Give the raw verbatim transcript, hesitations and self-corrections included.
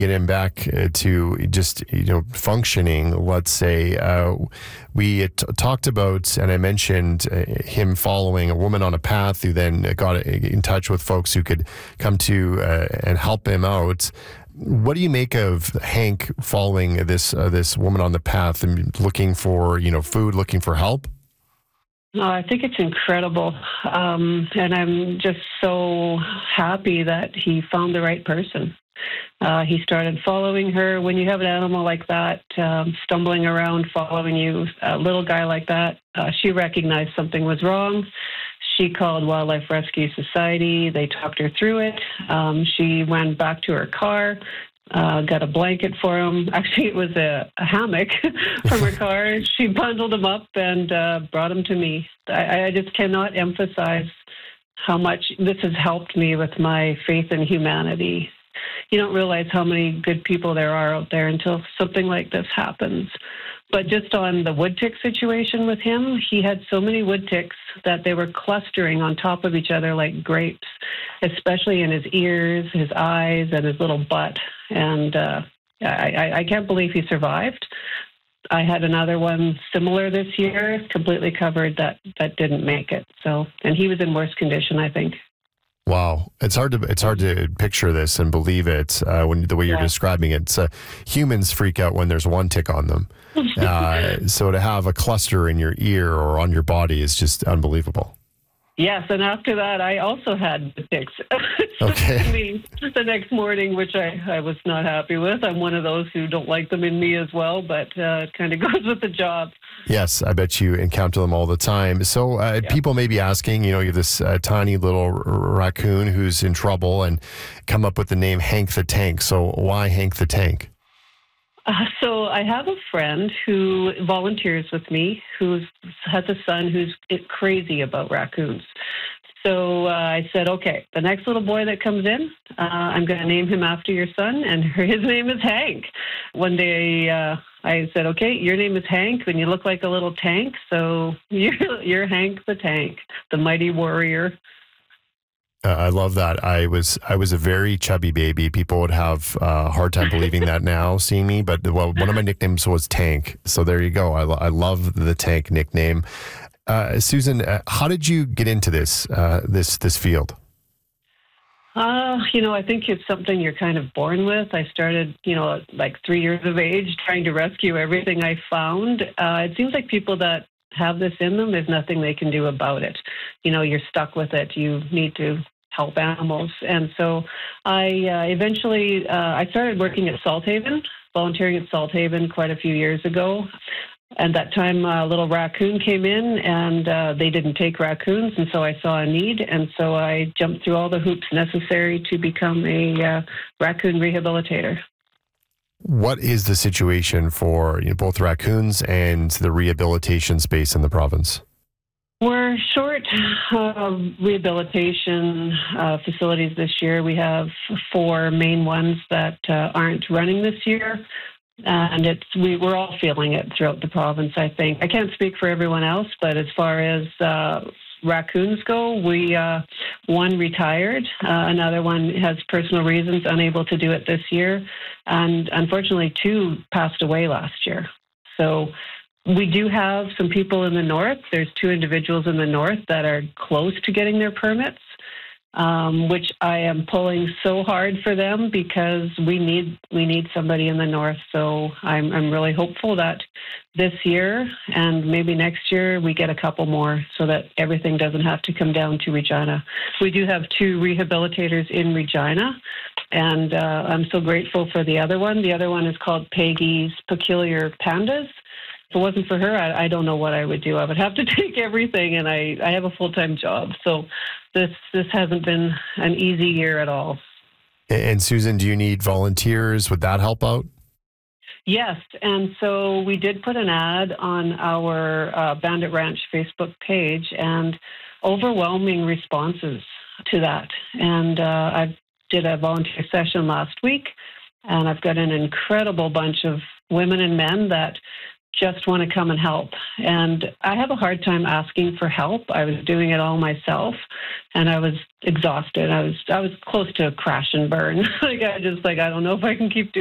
get him back uh, to just, you know, functioning, let's say. Uh, we t- talked about, and I mentioned uh, him following a woman on a path who then got in touch with folks who could come to uh, and help him out. What do you make of Hank following this uh, this woman on the path and looking for, you know, food, looking for help? No, I think it's incredible. Um, and I'm just so happy that he found the right person. Uh, he started following her. When you have an animal like that, um, stumbling around, following you, a little guy like that, uh, she recognized something was wrong. She called Wildlife Rescue Society. They talked her through it. Um, she went back to her car, uh, got a blanket for him. Actually, it was a, a hammock from her car. She bundled him up and uh, brought him to me. I, I just cannot emphasize how much this has helped me with my faith in humanity. You don't realize how many good people there are out there until something like this happens. But just on the wood tick situation with him, he had so many wood ticks that they were clustering on top of each other like grapes, especially in his ears, his eyes, and his little butt. And uh, I, I, I can't believe he survived. I had another one similar this year, completely covered, that, that didn't make it. So, and he was in worse condition, I think. Wow, it's hard to it's hard to picture this and believe it uh, when the way you're yeah. describing it. It's, uh, humans freak out when there's one tick on them, uh, so to have a cluster in your ear or on your body is just unbelievable. Yes, and after that, I also had the ticks. Okay. me the next morning, which I, I was not happy with. I'm one of those who don't like them in me as well, but uh, it kind of goes with the job. Yes, I bet you encounter them all the time. So uh, yeah. people may be asking, you know, you have this uh, tiny little r- raccoon who's in trouble and come up with the name Hank the Tank. So why Hank the Tank? Uh, so I have a friend who volunteers with me who has a son who's crazy about raccoons. So uh, I said, okay, the next little boy that comes in, uh, I'm going to name him after your son, and his name is Hank. One day uh, I said, okay, your name is Hank, and you look like a little tank, so you're, you're Hank the Tank, the mighty warrior. Uh, I love that. I was I was a very chubby baby. People would have uh, a hard time believing that now, seeing me. But well, one of my nicknames was Tank. So there you go. I, lo- I love the Tank nickname. Uh, Susan, uh, how did you get into this uh, this this field? Uh, you know, I think it's something you're kind of born with. I started, you know, at like three years of age, trying to rescue everything I found. Uh, it seems like people that have this in them, there's nothing they can do about it. You know, you're stuck with it. You need to help animals. And so I uh, eventually, uh, I started working at Salthaven, volunteering at Salthaven quite a few years ago. And that time, a little raccoon came in, and uh, they didn't take raccoons, and so I saw a need, and so I jumped through all the hoops necessary to become a uh, raccoon rehabilitator. What is the situation for, you know, both raccoons and the rehabilitation space in the province? We're short uh, rehabilitation uh, facilities this year. We have four main ones that uh, aren't running this year. And it's we, we're all feeling it throughout the province, I think. I can't speak for everyone else, but as far as uh, raccoons go, we uh, one retired, uh, another one has personal reasons, unable to do it this year, and unfortunately two passed away last year. So we do have some people in the north. There's two individuals in the north that are close to getting their permits. Um, which I am pulling so hard for them because we need we need somebody in the north. So I'm I'm really hopeful that this year and maybe next year we get a couple more so that everything doesn't have to come down to Regina. We do have two rehabilitators in Regina, and uh, I'm so grateful for the other one. The other one is called Peggy's Peculiar Pandas. If it wasn't for her, I, I don't know what I would do. I would have to take everything, and I, I have a full-time job. So this this hasn't been an easy year at all. And Susan, do you need volunteers? Would that help out? Yes, and so we did put an ad on our uh, Bandit Ranch Facebook page, and overwhelming responses to that. And uh, I did a volunteer session last week, and I've got an incredible bunch of women and men that just want to come and help. And I have a hard time asking for help. I was doing it all myself, and I was exhausted. I was I was close to a crash and burn. Like I just like I don't know if I can keep doing